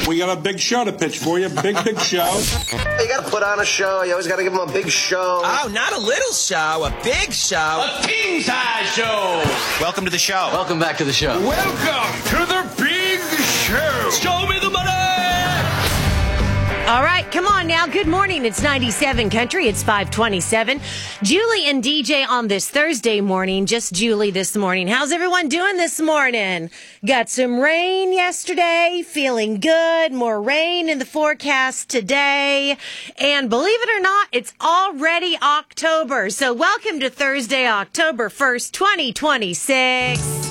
We got a big show to pitch for you. Big show. You got to put on a show. You always got to give them a big show. Oh, not a little show, a big show. A king-size show. Welcome to the show. Welcome back to the show. Welcome to the big show. Show me the money. All right, come on now. Good morning. It's 97 Country. It's 527. Julie and DJ on this Thursday morning. Just Julie this morning. How's everyone doing this morning? Got some rain yesterday. Feeling good. More rain in the forecast today. And believe it or not, it's already October. So welcome to Thursday, October 1st, 2026.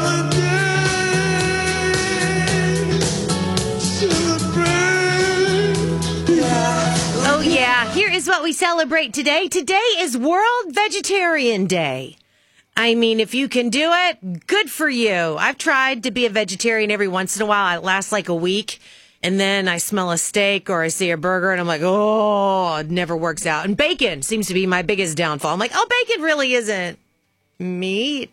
Oh, yeah. Here is what we celebrate today. Today is World Vegetarian Day. I mean, if you can do it, good for you. I've tried to be a vegetarian every once in a while. It lasts like a week. And then I smell a steak or I see a burger and I'm like, oh, it never works out. And bacon seems to be my biggest downfall. I'm like, oh, bacon really isn't meat.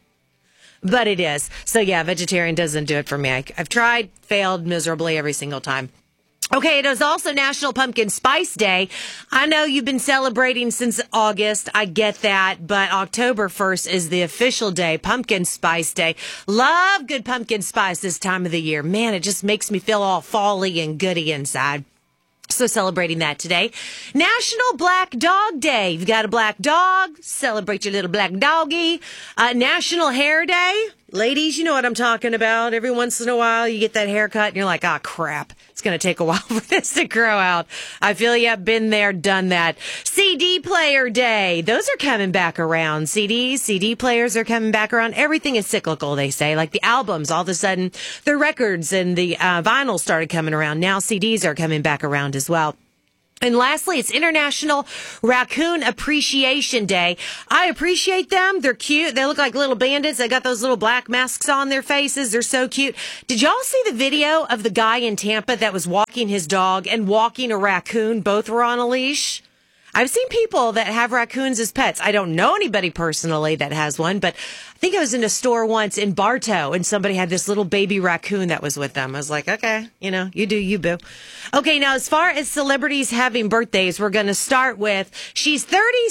But it is. So, yeah, vegetarian doesn't do it for me. I've tried, failed miserably every single time. Okay, it is also National Pumpkin Spice Day. I know you've been celebrating since August. I get that, but October 1st is the official day, Pumpkin Spice Day. Love good pumpkin spice this time of the year. Man, it just makes me feel all fall-y and goody inside. So celebrating that today. National Black Dog Day. You've got a black dog, celebrate your little black doggy. National Hair Day. Ladies, you know what I'm talking about. Every once in a while, you get that haircut and you're like, ah, crap. It's going to take a while for this to grow out. I feel you have been there, done that. CD Player Day. Those are coming back around. CD players are coming back around. Everything is cyclical, they say. Like the albums, all of a sudden, the records and the vinyl started coming around. Now CDs are coming back around as well. And lastly, it's International Raccoon Appreciation Day. I appreciate them. They're cute. They look like little bandits. They got those little black masks on their faces. They're so cute. Did y'all see the video of the guy in Tampa that was walking his dog and walking a raccoon? Both were on a leash. I've seen people that have raccoons as pets. I don't know anybody personally that has one, but I think I was in a store once in Bartow and somebody had this little baby raccoon that was with them. I was like, okay, you do you, boo. Okay, now as far as celebrities having birthdays, we're going to start with, she's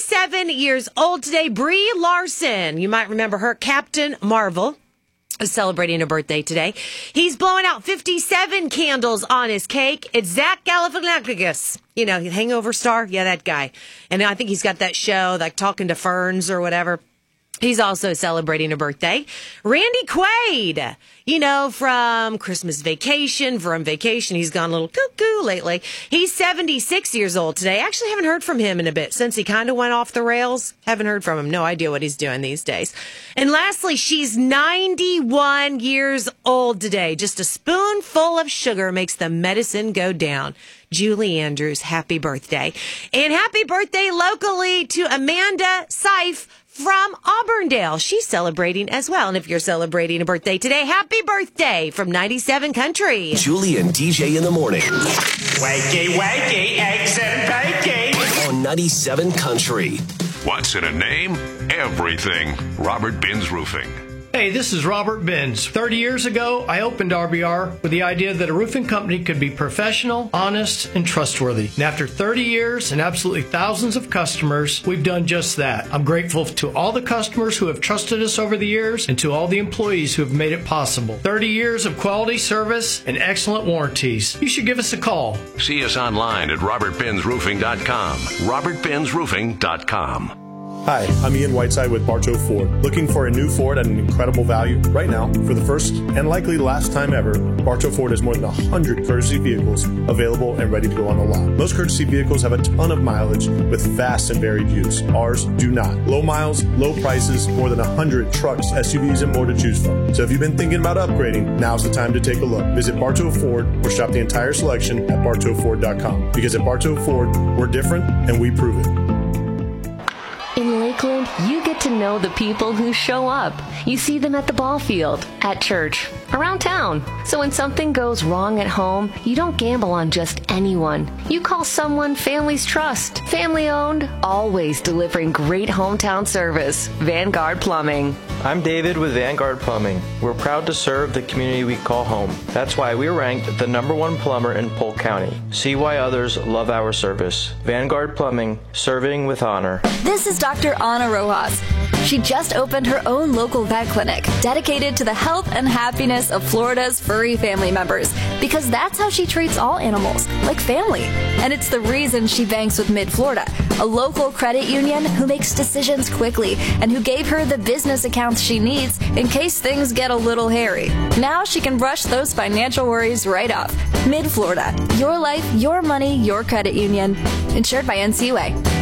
37 years old today, Brie Larson. You might remember her, Captain Marvel. Is celebrating a birthday today. He's blowing out 57 candles on his cake. It's Zach Galifianakis. Hangover star. Yeah, that guy. And I think he's got that show, like Talking to Ferns or whatever. He's also celebrating a birthday. Randy Quaid, from Christmas Vacation, Vroom Vacation. He's gone a little cuckoo lately. He's 76 years old today. Actually haven't heard from him in a bit since he kind of went off the rails. Haven't heard from him. No idea what he's doing these days. And lastly, she's 91 years old today. Just a spoonful of sugar makes the medicine go down. Julie Andrews, happy birthday. And happy birthday locally to Amanda Seif from Auburndale. She's celebrating as well. And if you're celebrating a birthday today, happy birthday from 97 Country. Julie and DJ in the morning. Wakey, eggs and bacon. On 97 Country. What's in a name? Everything. Robert Binns Roofing. Hey, this is Robert Binns. 30 years ago, I opened RBR with the idea that a roofing company could be professional, honest, and trustworthy. And after 30 years and absolutely thousands of customers, we've done just that. I'm grateful to all the customers who have trusted us over the years and to all the employees who have made it possible. 30 years of quality service and excellent warranties. You should give us a call. See us online at robertbinnsroofing.com. robertbinnsroofing.com. Hi, I'm Ian Whiteside with Bartow Ford. Looking for a new Ford at an incredible value? Right now, for the first and likely last time ever, Bartow Ford has more than 100 courtesy vehicles available and ready to go on the lot. Most courtesy vehicles have a ton of mileage with vast and varied use. Ours do not. Low miles, low prices, more than 100 trucks, SUVs, and more to choose from. So if you've been thinking about upgrading, now's the time to take a look. Visit Bartow Ford or shop the entire selection at bartowford.com. Because at Bartow Ford, we're different and we prove it. In Lakeland, you get get to know the people who show up. You see them at the ball field, at church, around town. So when something goes wrong at home, you don't gamble on just anyone. You call someone families trust. Family owned, always delivering great hometown service. Vanguard Plumbing. I'm David with Vanguard Plumbing. We're proud to serve the community we call home. That's why we're ranked the #1 plumber in Polk County. See why others love our service. Vanguard Plumbing, serving with honor. This is Dr. Ana Rojas. She just opened her own local vet clinic dedicated to the health and happiness of Florida's furry family members, because that's how she treats all animals, like family. And it's the reason she banks with Mid-Florida, a local credit union who makes decisions quickly and who gave her the business accounts she needs in case things get a little hairy. Now she can brush those financial worries right off. Mid-Florida, your life, your money, your credit union. Insured by NCUA.